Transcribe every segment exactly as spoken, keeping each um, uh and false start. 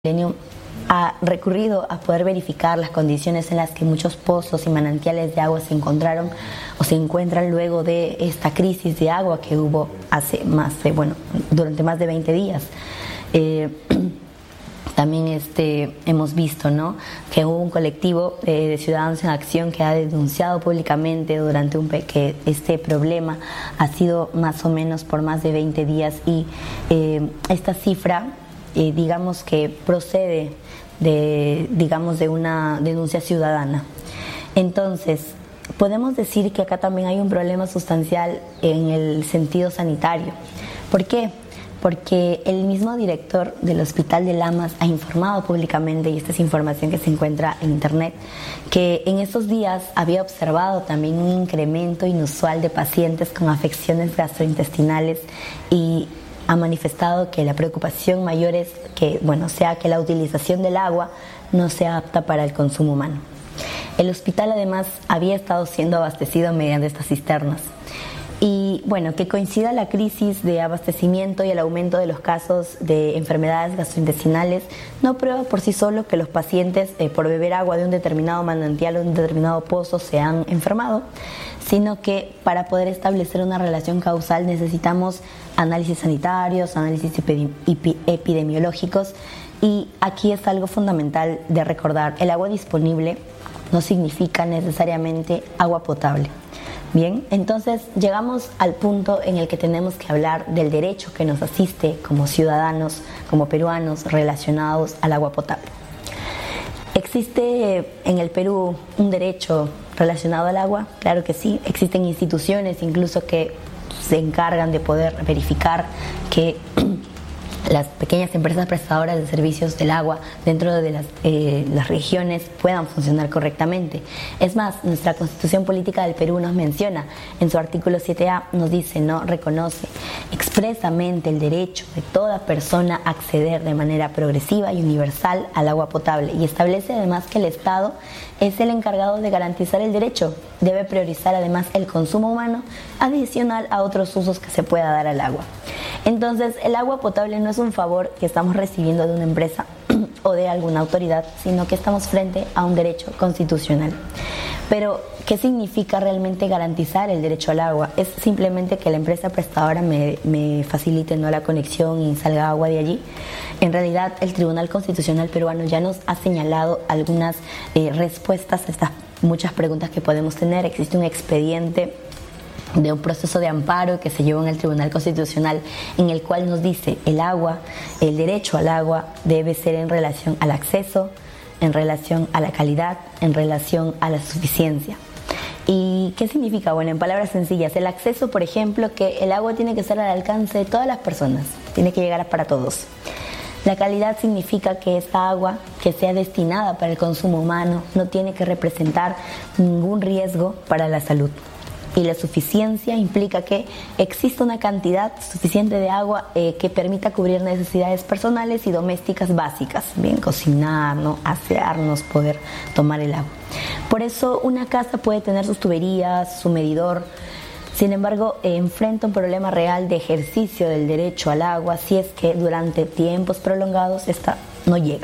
Milenio ha recurrido a poder verificar las condiciones en las que muchos pozos y manantiales de agua se encontraron o se encuentran luego de esta crisis de agua que hubo hace más de, bueno, durante más de veinte días. Eh, también este, hemos visto, ¿no?, que hubo un colectivo eh, de Ciudadanos en Acción que ha denunciado públicamente durante un que este problema ha sido más o menos por más de veinte días y eh, esta cifra Eh, digamos que procede de, digamos, de una denuncia ciudadana. Entonces, podemos decir que acá también hay un problema sustancial en el sentido sanitario. ¿Por qué? Porque el mismo director del Hospital de Lamas ha informado públicamente, y esta es información que se encuentra en internet, que en estos días había observado también un incremento inusual de pacientes con afecciones gastrointestinales y ha manifestado que la preocupación mayor es que, bueno, sea que la utilización del agua no sea apta para el consumo humano. El hospital además había estado siendo abastecido mediante estas cisternas. Y bueno, que coincida la crisis de abastecimiento y el aumento de los casos de enfermedades gastrointestinales no prueba por sí solo que los pacientes eh, por beber agua de un determinado manantial o de un determinado pozo se han enfermado, sino que para poder establecer una relación causal necesitamos análisis sanitarios, análisis epidemiológicos, y aquí es algo fundamental de recordar: el agua disponible no significa necesariamente agua potable. Bien, entonces llegamos al punto en el que tenemos que hablar del derecho que nos asiste como ciudadanos, como peruanos, relacionados al agua potable. ¿Existe en el Perú un derecho relacionado al agua? Claro que sí. Existen instituciones incluso que se encargan de poder verificar que las pequeñas empresas prestadoras de servicios del agua dentro de las, eh, las regiones puedan funcionar correctamente. Es más, nuestra Constitución Política del Perú nos menciona, en su artículo siete A nos dice, no reconoce expresamente el derecho de toda persona a acceder de manera progresiva y universal al agua potable, y establece además que el Estado es el encargado de garantizar el derecho. Debe priorizar además el consumo humano adicional a otros usos que se pueda dar al agua. Entonces, el agua potable no es un favor que estamos recibiendo de una empresa o de alguna autoridad, sino que estamos frente a un derecho constitucional. Pero, ¿qué significa realmente garantizar el derecho al agua? Es simplemente que la empresa prestadora me, me facilite, ¿no?, la conexión y salga agua de allí. En realidad, el Tribunal Constitucional peruano ya nos ha señalado algunas eh, respuestas a estas muchas preguntas que podemos tener. Existe un expediente de un proceso de amparo que se llevó en el Tribunal Constitucional, en el cual nos dice el agua, el derecho al agua debe ser en relación al acceso, en relación a la calidad, en relación a la suficiencia. ¿Y qué significa? Bueno, en palabras sencillas, el acceso, por ejemplo, que el agua tiene que estar al alcance de todas las personas, tiene que llegar para todos. La calidad significa que esta agua que sea destinada para el consumo humano no tiene que representar ningún riesgo para la salud. Y la suficiencia implica que exista una cantidad suficiente de agua eh, que permita cubrir necesidades personales y domésticas básicas, bien, cocinar, ¿no?, asearnos, poder tomar el agua. Por eso una casa puede tener sus tuberías, su medidor. Sin embargo, eh, enfrenta un problema real de ejercicio del derecho al agua si es que durante tiempos prolongados esta no llega.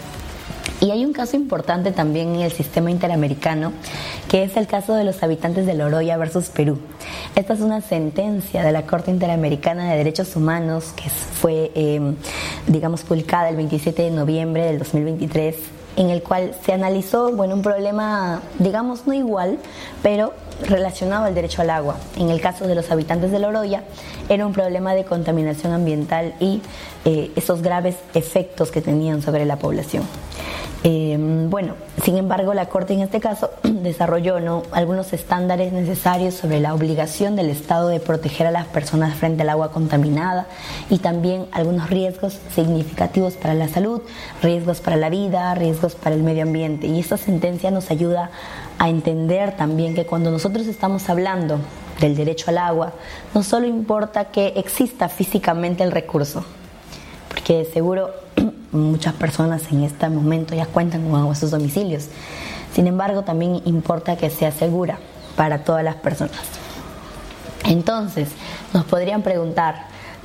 Y hay un caso importante también en el sistema interamericano, que es el caso de los habitantes de Loroya versus Perú. Esta es una sentencia de la Corte Interamericana de Derechos Humanos que fue, eh, digamos, publicada el veintisiete de noviembre del dos mil veintitrés, en el cual se analizó, bueno, un problema, digamos, no igual, pero relacionado al derecho al agua. En el caso de los habitantes de Loroya, era un problema de contaminación ambiental y eh, esos graves efectos que tenían sobre la población. Eh, bueno, sin embargo, la Corte en este caso desarrolló, ¿no?, algunos estándares necesarios sobre la obligación del Estado de proteger a las personas frente al agua contaminada y también algunos riesgos significativos para la salud, riesgos para la vida, riesgos para el medio ambiente. Y esta sentencia nos ayuda a entender también que cuando nosotros estamos hablando del derecho al agua, no solo importa que exista físicamente el recurso, porque seguro muchas personas en este momento ya cuentan con agua en sus domicilios. Sin embargo, también importa que sea segura para todas las personas. Entonces, nos podrían preguntar,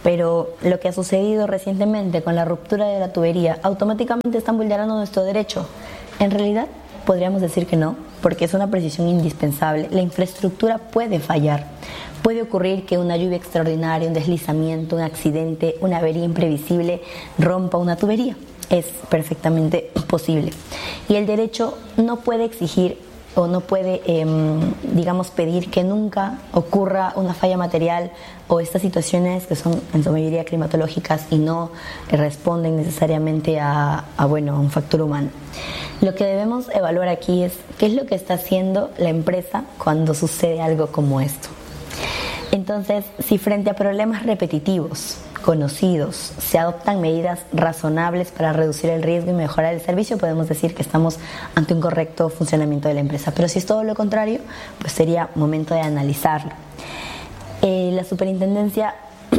pero lo que ha sucedido recientemente con la ruptura de la tubería, automáticamente están vulnerando nuestro derecho. En realidad, podríamos decir que no, porque es una precisión indispensable. La infraestructura puede fallar. Puede ocurrir que una lluvia extraordinaria, un deslizamiento, un accidente, una avería imprevisible rompa una tubería. Es perfectamente posible. Y el derecho no puede exigir o no puede, eh, digamos, pedir que nunca ocurra una falla material o estas situaciones que son en su mayoría climatológicas y no responden necesariamente a, a, bueno, a un factor humano. Lo que debemos evaluar aquí es qué es lo que está haciendo la empresa cuando sucede algo como esto. Entonces, si frente a problemas repetitivos, conocidos, se adoptan medidas razonables para reducir el riesgo y mejorar el servicio, podemos decir que estamos ante un correcto funcionamiento de la empresa. Pero si es todo lo contrario, pues sería momento de analizarlo. Eh, la Superintendencia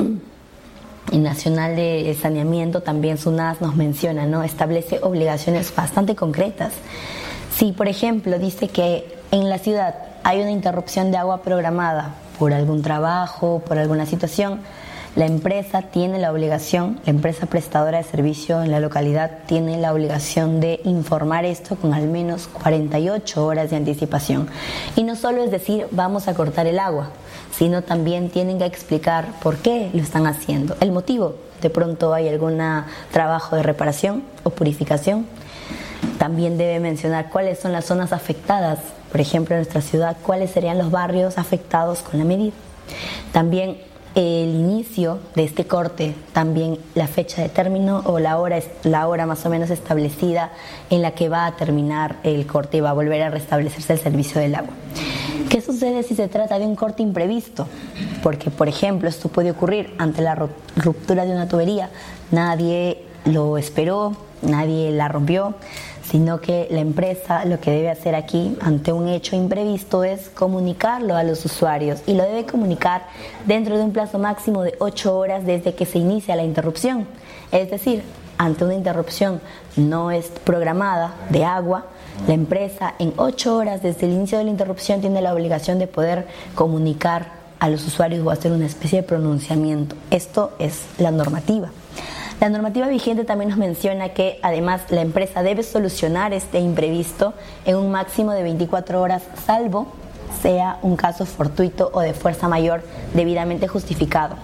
Nacional de Saneamiento, también SUNAS, nos menciona, ¿no? Establece obligaciones bastante concretas. Si, por ejemplo, dice que en la ciudad hay una interrupción de agua programada por algún trabajo, por alguna situación, la empresa tiene la obligación, la empresa prestadora de servicio en la localidad tiene la obligación de informar esto con al menos cuarenta y ocho horas de anticipación. Y no solo es decir, vamos a cortar el agua, sino también tienen que explicar por qué lo están haciendo, el motivo. De pronto hay algún trabajo de reparación o purificación. También debe mencionar cuáles son las zonas afectadas, por ejemplo en nuestra ciudad, cuáles serían los barrios afectados con la medida. También el inicio de este corte, también la fecha de término o la hora, la hora más o menos establecida en la que va a terminar el corte y va a volver a restablecerse el servicio del agua. ¿Qué sucede si se trata de un corte imprevisto? Porque, por ejemplo, esto puede ocurrir ante la ruptura de una tubería. Nadie lo esperó, nadie la rompió, sino que la empresa lo que debe hacer aquí ante un hecho imprevisto es comunicarlo a los usuarios y lo debe comunicar dentro de un plazo máximo de ocho horas desde que se inicia la interrupción. Es decir, ante una interrupción no es programada de agua, la empresa en ocho horas desde el inicio de la interrupción tiene la obligación de poder comunicar a los usuarios o hacer una especie de pronunciamiento. Esto es la normativa. La normativa vigente también nos menciona que además la empresa debe solucionar este imprevisto en un máximo de veinticuatro horas, salvo sea un caso fortuito o de fuerza mayor debidamente justificado.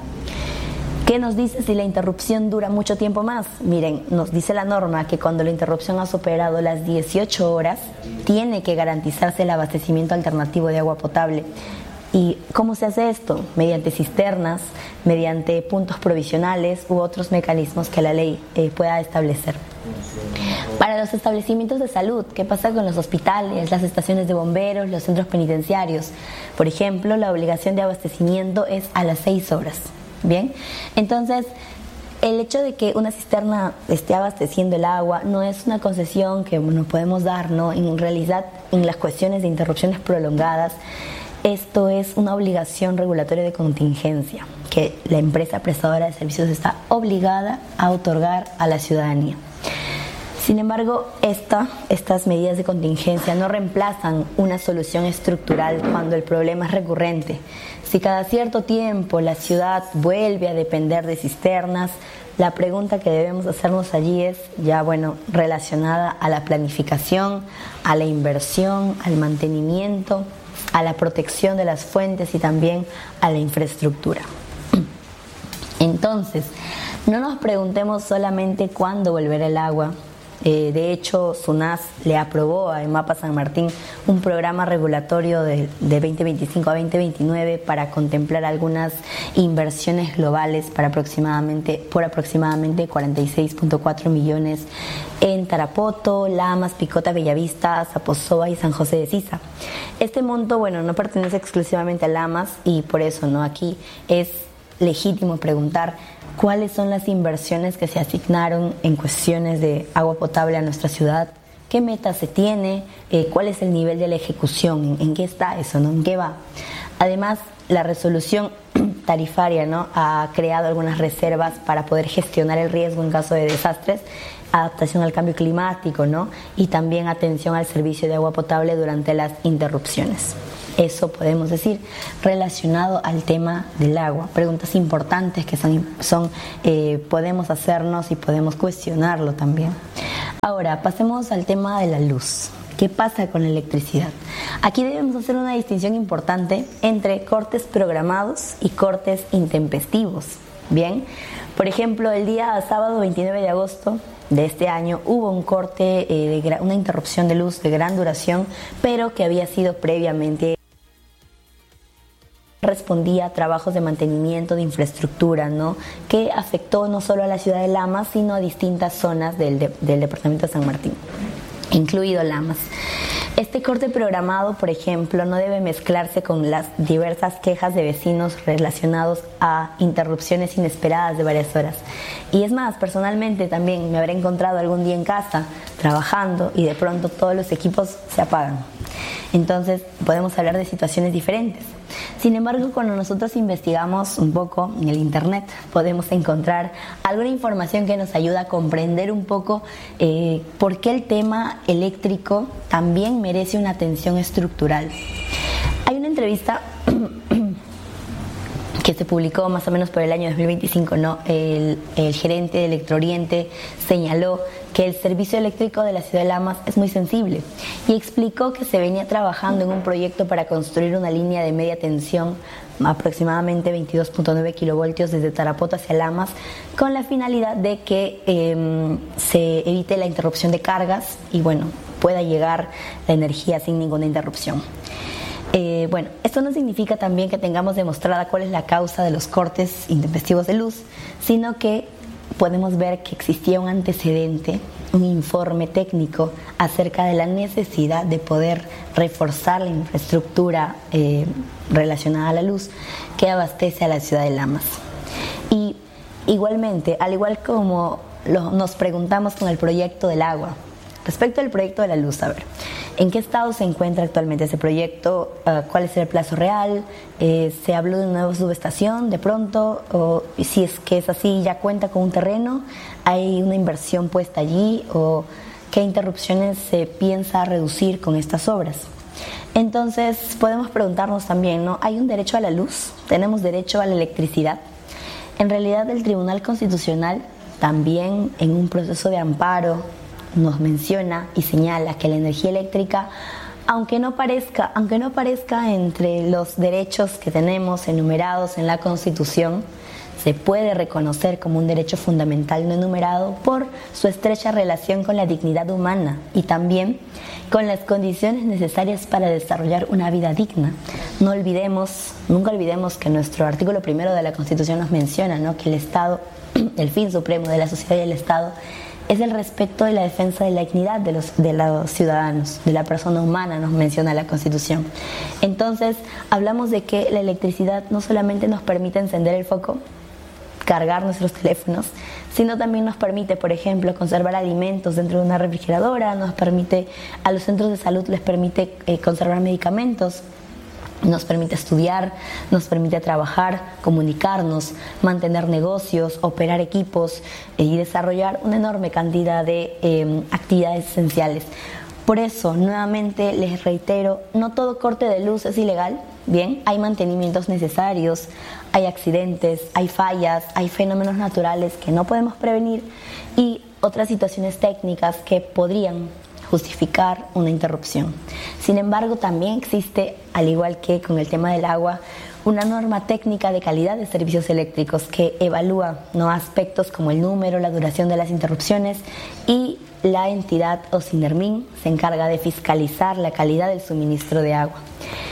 ¿Qué nos dice si la interrupción dura mucho tiempo más? Miren, nos dice la norma que cuando la interrupción ha superado las dieciocho horas, tiene que garantizarse el abastecimiento alternativo de agua potable. ¿Y cómo se hace esto? Mediante cisternas, mediante puntos provisionales u otros mecanismos que la ley eh, pueda establecer. Para los establecimientos de salud, ¿qué pasa con los hospitales, las estaciones de bomberos, los centros penitenciarios? Por ejemplo, la obligación de abastecimiento es a las seis horas. Bien, entonces el hecho de que una cisterna esté abasteciendo el agua no es una concesión que nos podemos dar, ¿no? En realidad, en las cuestiones de interrupciones prolongadas, esto es una obligación regulatoria de contingencia que la empresa prestadora de servicios está obligada a otorgar a la ciudadanía. Sin embargo, esta, estas medidas de contingencia no reemplazan una solución estructural cuando el problema es recurrente. Si cada cierto tiempo la ciudad vuelve a depender de cisternas, la pregunta que debemos hacernos allí es ya, bueno, relacionada a la planificación, a la inversión, al mantenimiento, a la protección de las fuentes y también a la infraestructura. Entonces, no nos preguntemos solamente cuándo volverá el agua. Eh, de hecho, SUNAS le aprobó a EMAPA San Martín un programa regulatorio de, de veinte veinticinco a veinte veintinueve para contemplar algunas inversiones globales para aproximadamente, por aproximadamente cuarenta y seis punto cuatro millones en Tarapoto, Lamas, Picota, Bellavista, Zaposoa y San José de Sisa. Este monto, bueno, no pertenece exclusivamente a Lamas y por eso, ¿no? Aquí es legítimo preguntar cuáles son las inversiones que se asignaron en cuestiones de agua potable a nuestra ciudad, qué meta se tiene, eh, cuál es el nivel de la ejecución, en, en qué está eso, ¿no? ¿En qué va? Además, la resolución tarifaria, ¿no?, ha creado algunas reservas para poder gestionar el riesgo en caso de desastres, adaptación al cambio climático, ¿no?, y también atención al servicio de agua potable durante las interrupciones. Eso podemos decir relacionado al tema del agua. Preguntas importantes que son, son eh, podemos hacernos y podemos cuestionarlo también. Ahora, pasemos al tema de la luz. ¿Qué pasa con la electricidad? Aquí debemos hacer una distinción importante entre cortes programados y cortes intempestivos. Bien, por ejemplo, el día sábado veintinueve de agosto de este año hubo un corte, eh, de una interrupción de luz de gran duración, pero que había sido previamente respondía a trabajos de mantenimiento de infraestructura, ¿no?, que afectó no solo a la ciudad de Lamas, sino a distintas zonas del, de, del departamento de San Martín, incluido Lamas. Este corte programado, por ejemplo, no debe mezclarse con las diversas quejas de vecinos relacionados a interrupciones inesperadas de varias horas. Y es más, personalmente también me habré encontrado algún día en casa trabajando y de pronto todos los equipos se apagan. Entonces podemos hablar de situaciones diferentes. Sin embargo, cuando nosotros investigamos un poco en el internet, podemos encontrar alguna información que nos ayuda a comprender un poco eh, por qué el tema eléctrico también merece una atención estructural. Hay una entrevista que se publicó más o menos por el año dos mil veinticinco, ¿no? El, el gerente de Electrooriente señaló que el servicio eléctrico de la ciudad de Lamas es muy sensible y explicó que se venía trabajando en un proyecto para construir una línea de media tensión aproximadamente veintidós punto nueve kilovoltios desde Tarapoto hacia Lamas, con la finalidad de que eh, se evite la interrupción de cargas y bueno, pueda llegar la energía sin ninguna interrupción. Eh, bueno, esto no significa también que tengamos demostrada cuál es la causa de los cortes intempestivos de luz, sino que podemos ver que existía un antecedente, un informe técnico acerca de la necesidad de poder reforzar la infraestructura eh, relacionada a la luz que abastece a la ciudad de Lamas. Y igualmente, al igual como lo, nos preguntamos con el proyecto del agua, respecto al proyecto de la luz, a ver, ¿en qué estado se encuentra actualmente ese proyecto? Uh, ¿Cuál es el plazo real? Eh, ¿Se habló de una nueva subestación de pronto? ¿O si es que es así, ya cuenta con un terreno? ¿Hay una inversión puesta allí? ¿O qué interrupciones se piensa reducir con estas obras? Entonces, podemos preguntarnos también, ¿no? ¿Hay un derecho a la luz? ¿Tenemos derecho a la electricidad? En realidad, el Tribunal Constitucional también, en un proceso de amparo, nos menciona y señala que la energía eléctrica, aunque no parezca, aunque no parezca entre los derechos que tenemos enumerados en la Constitución, se puede reconocer como un derecho fundamental no enumerado por su estrecha relación con la dignidad humana y también con las condiciones necesarias para desarrollar una vida digna. No olvidemos, nunca olvidemos que nuestro artículo primero de la Constitución nos menciona, ¿no?, que el Estado, el fin supremo de la sociedad y el Estado, es el respeto y la defensa de la dignidad de los, de los ciudadanos, de la persona humana, nos menciona la Constitución. Entonces, hablamos de que la electricidad no solamente nos permite encender el foco, cargar nuestros teléfonos, sino también nos permite, por ejemplo, conservar alimentos dentro de una refrigeradora, nos permite, a los centros de salud les permite eh, conservar medicamentos, nos permite estudiar, nos permite trabajar, comunicarnos, mantener negocios, operar equipos eh, y desarrollar una enorme cantidad de eh, actividades esenciales. Por eso, nuevamente les reitero, no todo corte de luz es ilegal, bien, hay mantenimientos necesarios, hay accidentes, hay fallas, hay fenómenos naturales que no podemos prevenir y otras situaciones técnicas que podrían justificar una interrupción. Sin embargo, también existe, al igual que con el tema del agua, una norma técnica de calidad de servicios eléctricos que evalúa, ¿no?, aspectos como el número, la duración de las interrupciones, y la entidad OSINERMIN se encarga de fiscalizar la calidad del suministro de agua.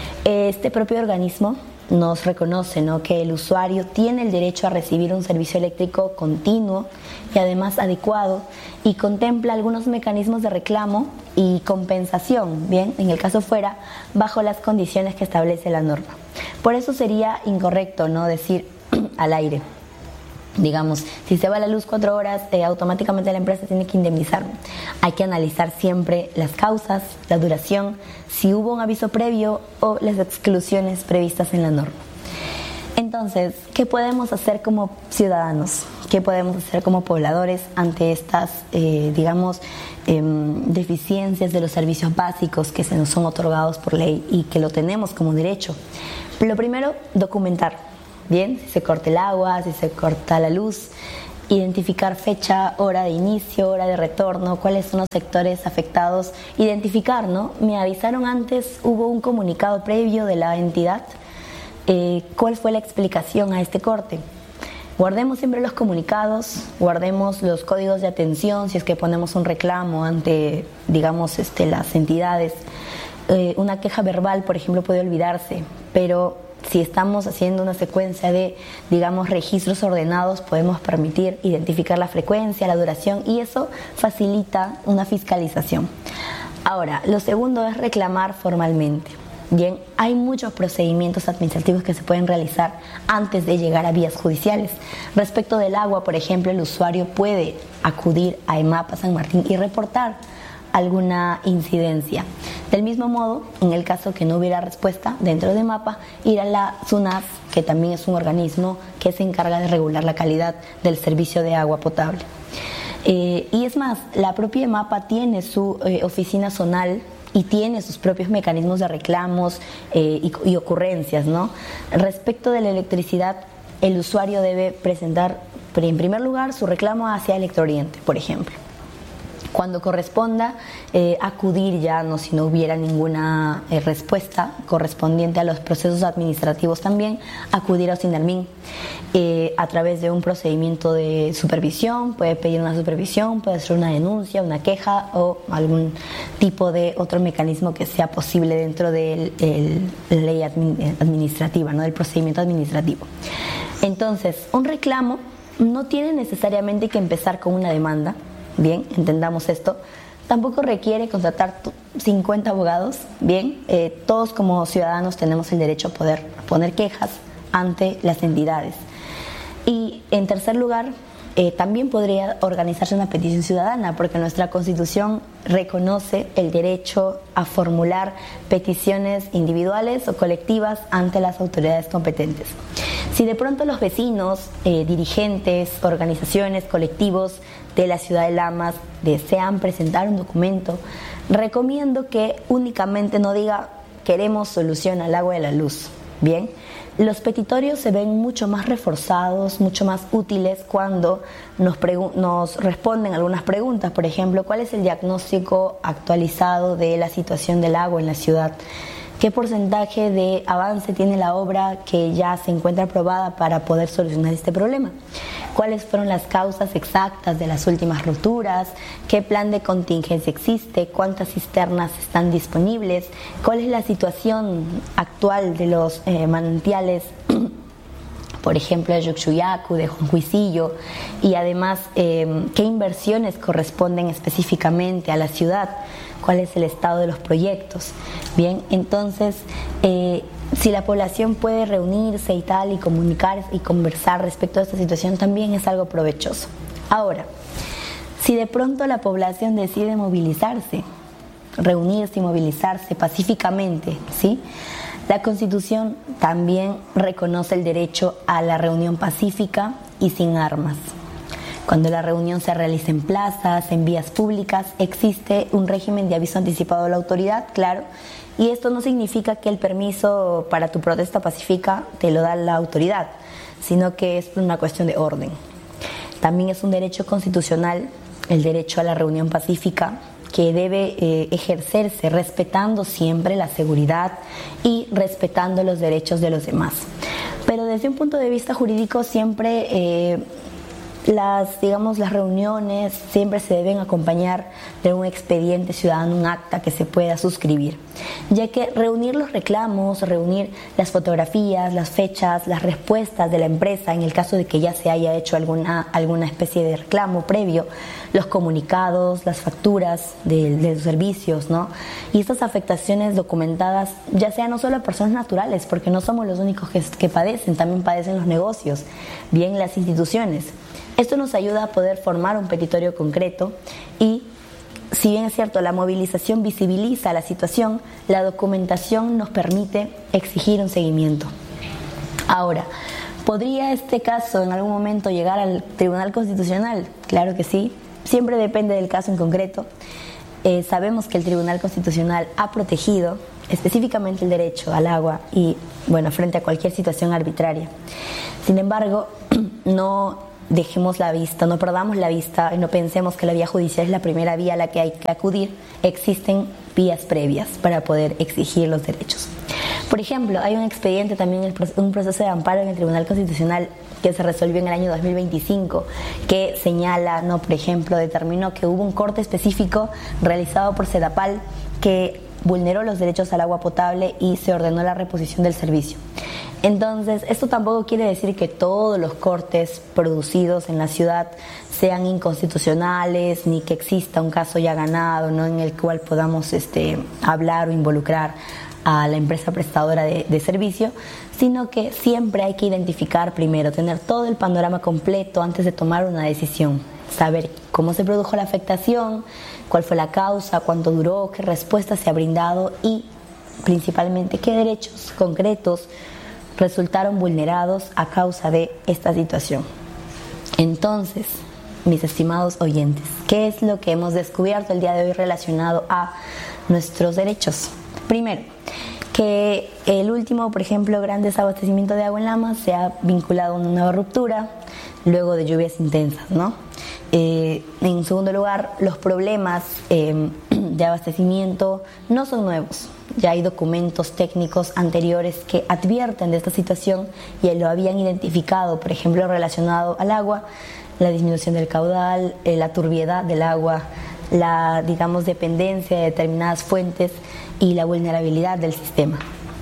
Este propio organismo nos reconoce, ¿no?, que el usuario tiene el derecho a recibir un servicio eléctrico continuo y además adecuado, y contempla algunos mecanismos de reclamo y compensación, bien, en el caso fuera, bajo las condiciones que establece la norma. Por eso sería incorrecto, ¿no?, decir al aire, digamos, si se va la luz cuatro horas, eh, automáticamente la empresa tiene que indemnizarme. Hay que analizar siempre las causas, la duración, si hubo un aviso previo o las exclusiones previstas en la norma. Entonces, ¿qué podemos hacer como ciudadanos? ¿Qué podemos hacer como pobladores ante estas, eh, digamos, eh, deficiencias de los servicios básicos que se nos son otorgados por ley y que lo tenemos como derecho? Lo primero, documentar, ¿bien? Si se corta el agua, si se corta la luz, identificar fecha, hora de inicio, hora de retorno, cuáles son los sectores afectados, identificar, ¿no? Me avisaron antes, hubo un comunicado previo de la entidad. Eh, ¿Cuál fue la explicación a este corte? Guardemos siempre los comunicados, guardemos los códigos de atención si es que ponemos un reclamo ante, digamos, este, las entidades. Eh, una queja verbal, por ejemplo, puede olvidarse, pero si estamos haciendo una secuencia de, digamos, registros ordenados, podemos permitir identificar la frecuencia, la duración, y eso facilita una fiscalización. Ahora, lo segundo es reclamar formalmente. Bien, hay muchos procedimientos administrativos que se pueden realizar antes de llegar a vías judiciales. Respecto del agua, por ejemplo, el usuario puede acudir a EMAPA San Martín y reportar alguna incidencia. Del mismo modo, en el caso que no hubiera respuesta dentro de EMAPA, ir a la SUNAS, que también es un organismo que se encarga de regular la calidad del servicio de agua potable. Eh, y es más, la propia EMAPA tiene su eh, oficina zonal y tiene sus propios mecanismos de reclamos eh, y, y ocurrencias, ¿no? Respecto de la electricidad, el usuario debe presentar, en primer lugar, su reclamo hacia Electrooriente, por ejemplo. Cuando corresponda, eh, acudir ya, no si no hubiera ninguna eh, respuesta correspondiente a los procesos administrativos también, acudir a Sindarmin eh, a través de un procedimiento de supervisión, puede pedir una supervisión, puede hacer una denuncia, una queja o algún tipo de otro mecanismo que sea posible dentro de la ley administrativa, ¿no? Del procedimiento administrativo. Entonces, un reclamo no tiene necesariamente que empezar con una demanda. Bien, entendamos esto. Tampoco requiere contratar cincuenta abogados. Bien, eh, todos como ciudadanos tenemos el derecho a poder poner quejas ante las entidades. Y en tercer lugar, eh, también podría organizarse una petición ciudadana, porque nuestra Constitución reconoce el derecho a formular peticiones individuales o colectivas ante las autoridades competentes. Si de pronto los vecinos, eh, dirigentes, organizaciones, colectivos de la ciudad de Lamas desean presentar un documento, recomiendo que únicamente no diga queremos solución al agua y a la luz. Bien, los petitorios se ven mucho más reforzados, mucho más útiles cuando nos, nos responden algunas preguntas. Por ejemplo, ¿cuál es el diagnóstico actualizado de la situación del agua en la ciudad? ¿Qué porcentaje de avance tiene la obra que ya se encuentra aprobada para poder solucionar este problema? ¿Cuáles fueron las causas exactas de las últimas rupturas? ¿Qué plan de contingencia existe? ¿Cuántas cisternas están disponibles? ¿Cuál es la situación actual de los eh, manantiales, por ejemplo, de Yuxuyacu, de Juanjuicillo? Y además, eh, ¿qué inversiones corresponden específicamente a la ciudad? ¿Cuál es el estado de los proyectos? Bien, entonces, eh, si la población puede reunirse y tal, y comunicar y conversar respecto a esta situación, también es algo provechoso. Ahora, si de pronto la población decide movilizarse, reunirse y movilizarse pacíficamente, ¿sí? La Constitución también reconoce el derecho a la reunión pacífica y sin armas. Cuando la reunión se realiza en plazas, en vías públicas, existe un régimen de aviso anticipado a la autoridad, claro, y esto no significa que el permiso para tu protesta pacífica te lo da la autoridad, sino que es una cuestión de orden. También es un derecho constitucional el derecho a la reunión pacífica, que debe eh, ejercerse respetando siempre la seguridad y respetando los derechos de los demás. Pero desde un punto de vista jurídico siempre eh, las, digamos, las reuniones siempre se deben acompañar de un expediente ciudadano, un acta que se pueda suscribir, ya que reunir los reclamos, reunir las fotografías, las fechas, las respuestas de la empresa, en el caso de que ya se haya hecho alguna, alguna especie de reclamo previo, los comunicados, las facturas de, de los servicios, ¿no? Y estas afectaciones documentadas, ya sea no solo a personas naturales, porque no somos los únicos que, que padecen, también padecen los negocios, bien las instituciones. Esto nos ayuda a poder formar un petitorio concreto y, si bien es cierto, la movilización visibiliza la situación, la documentación nos permite exigir un seguimiento. Ahora, ¿podría este caso en algún momento llegar al Tribunal Constitucional? Claro que sí, siempre depende del caso en concreto. Eh, sabemos que el Tribunal Constitucional ha protegido específicamente el derecho al agua y, bueno, frente a cualquier situación arbitraria. Sin embargo, no dejemos la vista, no perdamos la vista y no pensemos que la vía judicial es la primera vía a la que hay que acudir. Existen vías previas para poder exigir los derechos. Por ejemplo, hay un expediente también, un proceso de amparo en el Tribunal Constitucional que se resolvió en el año dos mil veinticinco, que señala, no, por ejemplo, determinó que hubo un corte específico realizado por Sedapal que vulneró los derechos al agua potable y se ordenó la reposición del servicio. Entonces, esto tampoco quiere decir que todos los cortes producidos en la ciudad sean inconstitucionales, ni que exista un caso ya ganado, ¿no?, en el cual podamos este, hablar o involucrar a la empresa prestadora de, de servicio, sino que siempre hay que identificar primero, tener todo el panorama completo antes de tomar una decisión, saber cómo se produjo la afectación, cuál fue la causa, cuánto duró, qué respuesta se ha brindado y principalmente qué derechos concretos resultaron vulnerados a causa de esta situación. Entonces, mis estimados oyentes, ¿qué es lo que hemos descubierto el día de hoy relacionado a nuestros derechos? Primero, que el último, por ejemplo, gran desabastecimiento de agua en Lama se ha vinculado a una nueva ruptura luego de lluvias intensas, ¿no? Eh, en segundo lugar, los problemas eh, de abastecimiento no son nuevos. Ya hay documentos técnicos anteriores que advierten de esta situación y lo habían identificado, por ejemplo, relacionado al agua, la disminución del caudal, eh, la turbiedad del agua, la, digamos, dependencia de determinadas fuentes y la vulnerabilidad del sistema.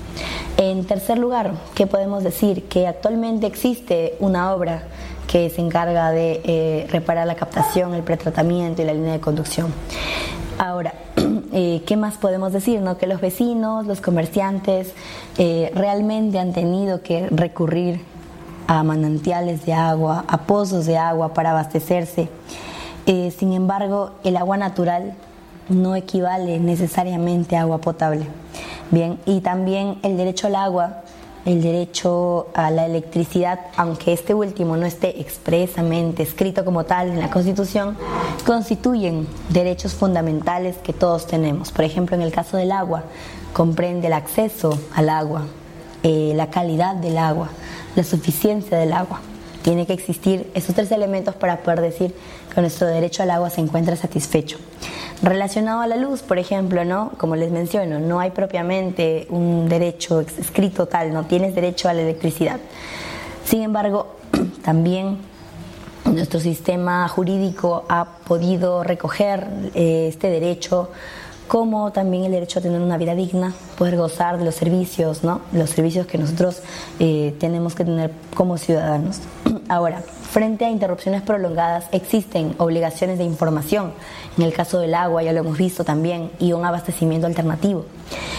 En tercer lugar, ¿qué podemos decir? Que actualmente existe una obra que se encarga de eh, reparar la captación, el pretratamiento y la línea de conducción. Ahora, eh, ¿qué más podemos decir? ¿No? Que los vecinos, los comerciantes eh, realmente han tenido que recurrir a manantiales de agua, a pozos de agua para abastecerse. Eh, sin embargo, el agua natural no equivale necesariamente a agua potable. Bien, y también el derecho al agua, el derecho a la electricidad, aunque este último no esté expresamente escrito como tal en la Constitución, constituyen derechos fundamentales que todos tenemos. Por ejemplo, en el caso del agua, comprende el acceso al agua, eh, la calidad del agua, la suficiencia del agua. Tiene que existir esos tres elementos para poder decir que nuestro derecho al agua se encuentra satisfecho. Relacionado a la luz, por ejemplo, ¿no? Como les menciono, no hay propiamente un derecho escrito tal, no tienes derecho a la electricidad. Sin embargo, también nuestro sistema jurídico ha podido recoger eh, este derecho, como también el derecho a tener una vida digna, poder gozar de los servicios, ¿no? Los servicios que nosotros eh, tenemos que tener como ciudadanos. Ahora, frente a interrupciones prolongadas existen obligaciones de información, en el caso del agua ya lo hemos visto también, y un abastecimiento alternativo.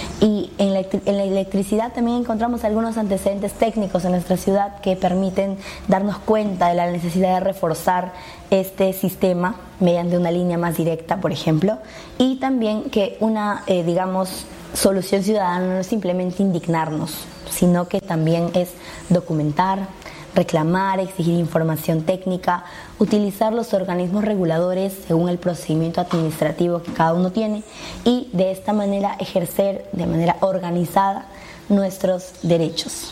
Y en la, en la electricidad también encontramos algunos antecedentes técnicos en nuestra ciudad que permiten darnos cuenta de la necesidad de reforzar este sistema mediante una línea más directa, por ejemplo, y también que una, eh, digamos, solución ciudadana no es simplemente indignarnos, sino que también es documentar, reclamar, exigir información técnica, utilizar los organismos reguladores según el procedimiento administrativo que cada uno tiene y de esta manera ejercer de manera organizada nuestros derechos.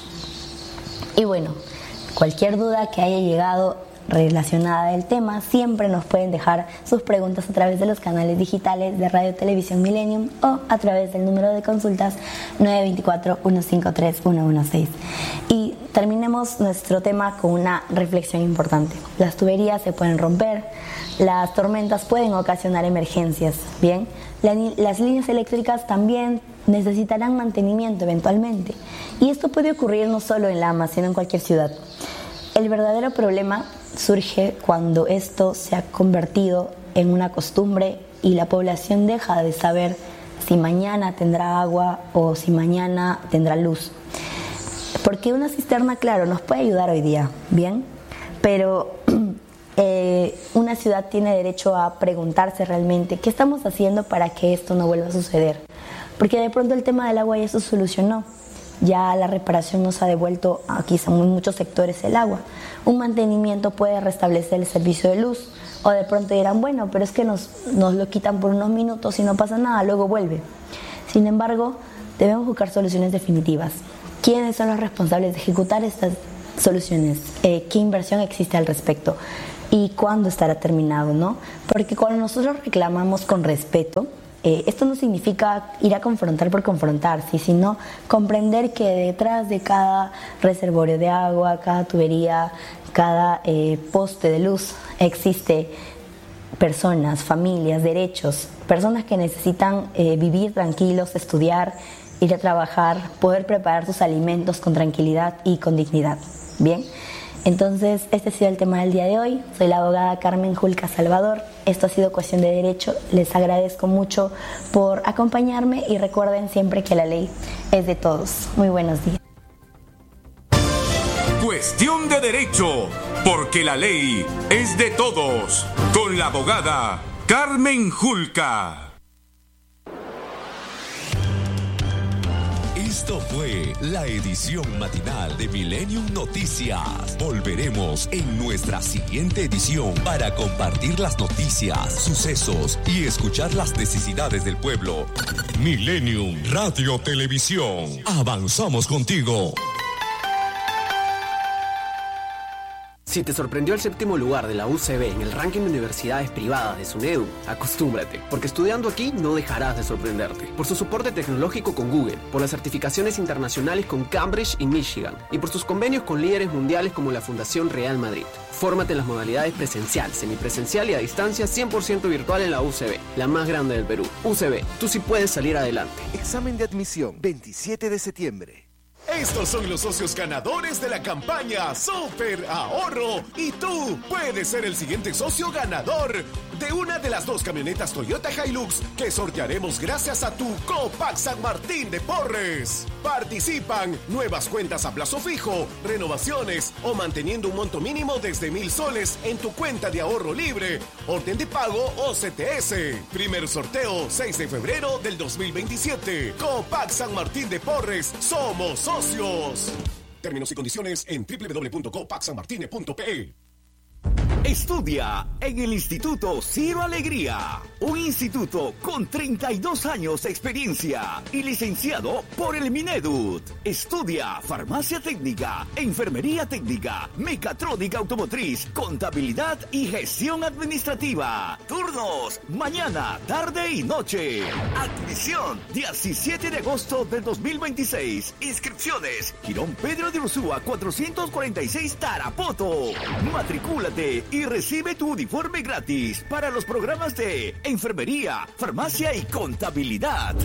Y bueno, cualquier duda que haya llegado relacionada del tema, siempre nos pueden dejar sus preguntas a través de los canales digitales de Radio Televisión Millennium o a través del número de consultas nueve dos cuatro, uno cinco tres, uno uno seis. Y terminemos nuestro tema con una reflexión importante. Las tuberías se pueden romper, las tormentas pueden ocasionar emergencias, ¿bien? La, las líneas eléctricas también necesitarán mantenimiento eventualmente. Y esto puede ocurrir no solo en Lama, sino en cualquier ciudad. El verdadero problema surge cuando esto se ha convertido en una costumbre y la población deja de saber si mañana tendrá agua o si mañana tendrá luz. Porque una cisterna, claro, nos puede ayudar hoy día, ¿bien? Pero eh, una ciudad tiene derecho a preguntarse realmente qué estamos haciendo para que esto no vuelva a suceder. Porque de pronto el tema del agua ya se solucionó, ya la reparación nos ha devuelto a quizá en muchos sectores el agua. Un mantenimiento puede restablecer el servicio de luz, o de pronto dirán, bueno, pero es que nos, nos lo quitan por unos minutos y no pasa nada, luego vuelve. Sin embargo, debemos buscar soluciones definitivas. ¿Quiénes son los responsables de ejecutar estas soluciones? Eh, ¿Qué inversión existe al respecto? ¿Y cuándo estará terminado, no? Porque cuando nosotros reclamamos con respeto, eh, esto no significa ir a confrontar por confrontar, ¿sí? Sino comprender que detrás de cada reservorio de agua, cada tubería, cada eh, poste de luz, existe personas, familias, derechos, personas que necesitan eh, vivir tranquilos, estudiar, ir a trabajar, poder preparar sus alimentos con tranquilidad y con dignidad. Bien, entonces este ha sido el tema del día de hoy. Soy la abogada Carmen Julca Salvador. Esto ha sido Cuestión de Derecho. Les agradezco mucho por acompañarme y recuerden siempre que la ley es de todos. Muy buenos días. Cuestión de Derecho, porque la ley es de todos, con la abogada Carmen Julca. Esto fue la edición matinal de Millennium Noticias. Volveremos en nuestra siguiente edición para compartir las noticias, sucesos y escuchar las necesidades del pueblo. Millennium Radio Televisión. Avanzamos contigo. Si te sorprendió el séptimo lugar de la U C B en el ranking de universidades privadas de SUNEDU, acostúmbrate, porque estudiando aquí no dejarás de sorprenderte. Por su soporte tecnológico con Google, por las certificaciones internacionales con Cambridge y Michigan, y por sus convenios con líderes mundiales como la Fundación Real Madrid. Fórmate en las modalidades presencial, semipresencial y a distancia cien por ciento virtual en la U C B, la más grande del Perú. U C B, tú sí puedes salir adelante. Examen de admisión, veintisiete de septiembre. Estos son los socios ganadores de la campaña Super Ahorro y tú puedes ser el siguiente socio ganador de una de las dos camionetas Toyota Hilux que sortearemos gracias a tu Copac San Martín de Porres. Participan nuevas cuentas a plazo fijo, renovaciones o manteniendo un monto mínimo desde mil soles en tu cuenta de ahorro libre, orden de pago o C T S. Primer sorteo seis de febrero del dos mil veintisiete. Copac San Martín de Porres, somos socios. Términos y condiciones en doble u doble u doble u punto copac san martine punto p e. Estudia en el Instituto Ciro Alegría, un instituto con treinta y dos años de experiencia y licenciado por el Minedut. Estudia farmacia técnica, enfermería técnica, mecatrónica automotriz, contabilidad y gestión administrativa. Turnos mañana, tarde y noche. Admisión diecisiete de agosto del dos mil veintiséis. Inscripciones Girón Pedro de Ursúa cuatrocientos cuarenta y seis Tarapoto. Matricúlate y recibe tu uniforme gratis para los programas de enfermería, farmacia y contabilidad.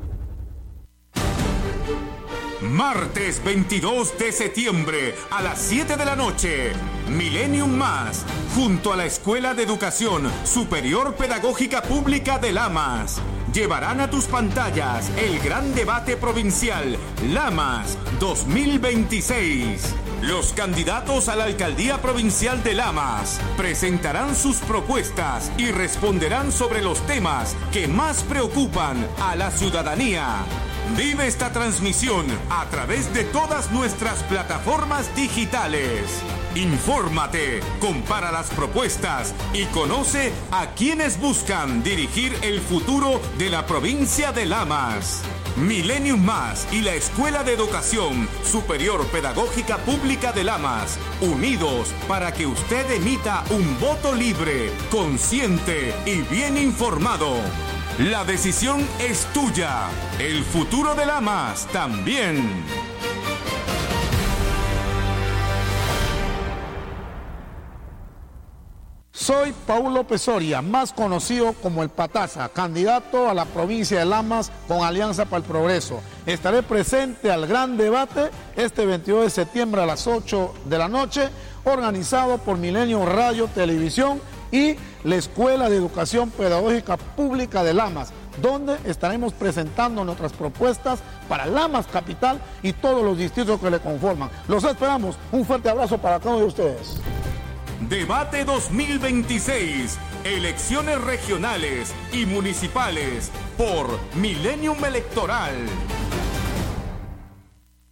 Martes veintidós de septiembre a las siete de la noche, Millennium Más, junto a la Escuela de Educación Superior Pedagógica Pública de Lamas, llevarán a tus pantallas el gran debate provincial Lamas dos mil veintiséis. Los candidatos a la alcaldía provincial de Lamas presentarán sus propuestas y responderán sobre los temas que más preocupan a la ciudadanía. Vive esta transmisión a través de todas nuestras plataformas digitales. Infórmate, compara las propuestas y conoce a quienes buscan dirigir el futuro de la provincia de Lamas. Millennium Más y la Escuela de Educación Superior Pedagógica Pública de Lamas, unidos para que usted emita un voto libre, consciente y bien informado. La decisión es tuya. El futuro de Lamas también. Soy Paulo Pesoria, más conocido como el Pataza, candidato a la provincia de Lamas con Alianza para el Progreso. Estaré presente al gran debate este veintidós de septiembre a las ocho de la noche, organizado por Milenio Radio Televisión y la Escuela de Educación Pedagógica Pública de Lamas, donde estaremos presentando nuestras propuestas para Lamas Capital y todos los distritos que le conforman. Los esperamos. Un fuerte abrazo para cada uno de ustedes. Debate dos mil veintiséis. Elecciones regionales y municipales por Millennium Electoral.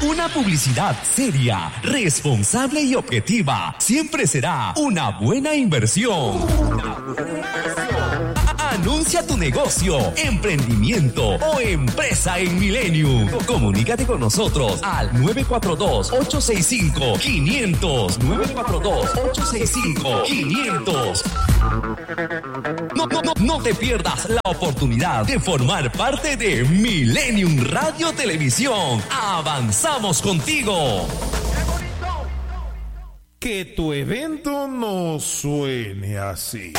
Una publicidad seria, responsable y objetiva siempre será una buena inversión. Anuncia tu negocio, emprendimiento o empresa en Millennium. Comunícate con nosotros al nueve cuatro dos, ocho seis cinco, quinientos. nueve cuatro dos, ocho seis cinco, quinientos. No, no, no, no te pierdas la oportunidad de formar parte de Millennium Radio Televisión. Avanzamos contigo. Que tu evento no suene así.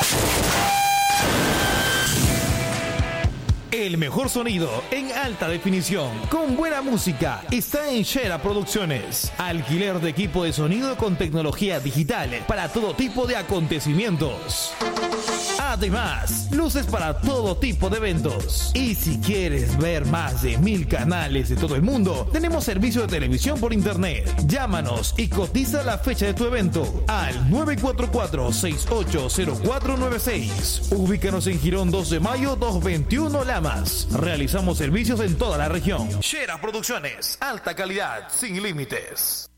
El mejor sonido en alta definición, con buena música, está en Shera Producciones. Alquiler de equipo de sonido con tecnología digital para todo tipo de acontecimientos. Además, luces para todo tipo de eventos. Y si quieres ver más de mil canales de todo el mundo, tenemos servicio de televisión por internet. Llámanos y cotiza la fecha de tu evento al nueve cuatro cuatro, seis ocho cero cuatro nueve seis. Ubícanos en Girón dos de mayo doscientos veintiuno Lamas. Realizamos servicios en toda la región. Shera Producciones, alta calidad, sin límites.